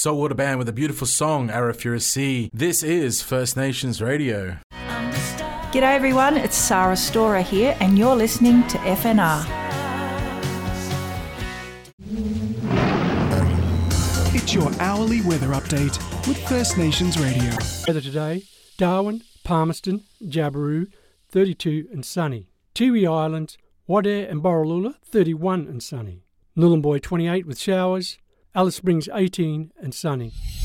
Saltwater Band with a beautiful song, Arafura Sea. This is First Nations Radio. G'day everyone, it's Sarah Storer here and you're listening to FNR. It's your hourly weather update with First Nations Radio. Weather today, Darwin, Palmerston, Jabiru, 32 and sunny. Tiwi Islands, Wadeye and Borroloola, 31 and sunny. Nhulunbuy 28 with showers. Alice Springs 18 and sunny.